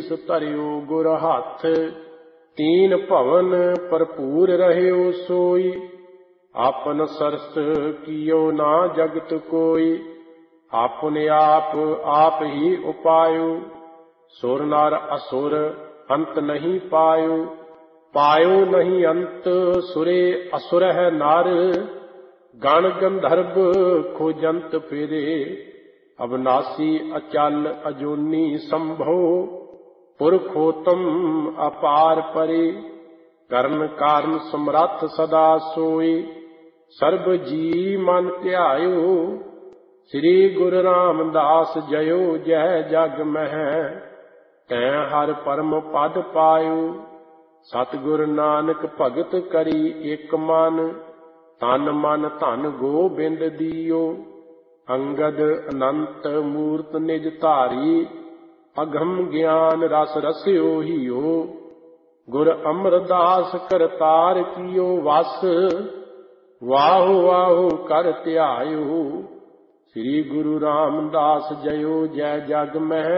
ਸੀਸ ਧਰਿਓ ਗੁਰ ਹੱਥ। तीन भवन भरपूर रहियो सोई, आपन सरस कियो ना जगत कोई। आपने आप ही उपायो, सुर नर असुर अंत नहीं पायो। पायो नहीं अंत सुरे असुर है नर, गण गंधर्व खोजंत फिरे। अविनाशी अचल अजूनी संभो, पुरखोतम अपार परे। करण कारण समरथ सदा सोई, सर्ब जी मन ध्यायो। श्री गुरु रामदास जयो जय जग मह, तै हर परम पद पायो। सतगुरु नानक भगत करी एक मन, तन मन धन गोबिंद दियो। अंगद अनंत मूर्त निज धारी, अघम ज्ञान रस रस्यो हियो। गुर अमरदास करतार कियो वस, वाहो वाहो कर ध्यायो। श्री गुरु रामदास जयो जय जग मह,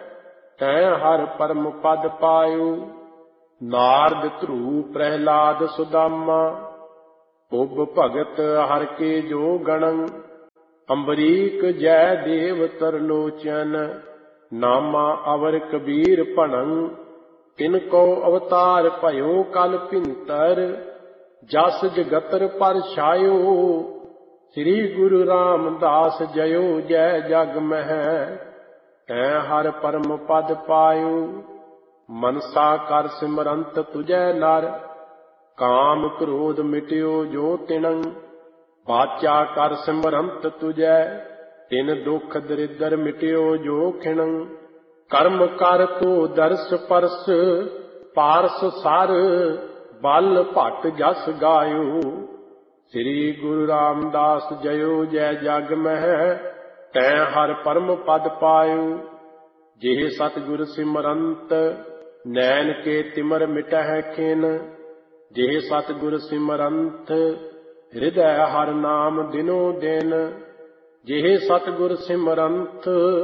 तै हर परम पद पायो। नारद ध्रुव प्रहलाद सुदामा, उब भगत हर के जो गणं। अम्बरीक जय देव तरलोचन, नामा अवर कबीर भणं। तिनको अवतार भयो कल भिंतर, जस जगतर पर छायो। श्री गुरु रामदास जयो जय जग मह, तै हर परम पद पायो। मनसा कर सिमरंत तुझै नर, काम क्रोध मिट्यो जो तिणं। बाचा कर सिमरंत तुझै, तिन दुख दरिद्र मिट्यो जो खिणं। कर्म कर तो दर्श परस, पारस सर बल भट जस गायो। श्री गुरु रामदास जयो जय जग मह, तै हर परम पद पायो। जेह सतगुर सिमरंत, नैन के तिमर मिटह खिन। जेह सतगुर सिमरंत, हृदय हर नाम दिनो दिन। जेह सतगुर सिमरंत,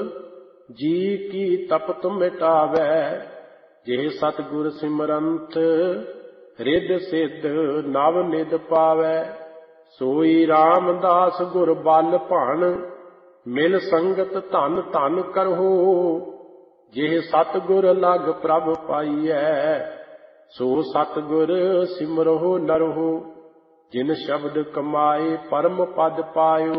जी की तपत मिटावै। जेह सतगुर सिमरंत, रिद सिद्ध नव निद पावै। सोई रामदास गुर बल भान, मिल संगत धन धन करहो। जेह सतगुर लग प्रभ पाईऐ, सो सतगुर सिमरहो नरहो। जिन शब्द कमाए परम पद पायो,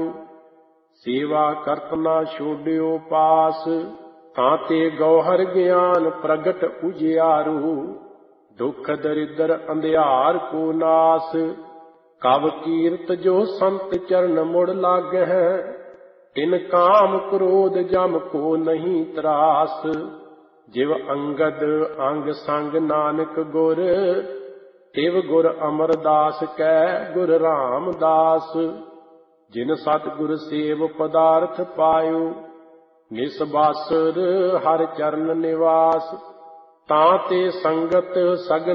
सेवा करत ना छोड़ियो पास। ताते गौहर ज्ञान प्रगट उजियारू, दुख दरिद्र अंधियार को नास। कव कीरत जो संत चरण मुड़ लागह, तिन काम क्रोध जम को नहीं त्रास। जिव अंगद अंग संग नानक गुर, तिव गुर अमरदास कै गुर रामदास। जिन सतगुर सेव पदार्थ पायो, निसबासर हर चरण निवास। ताते संगत सगल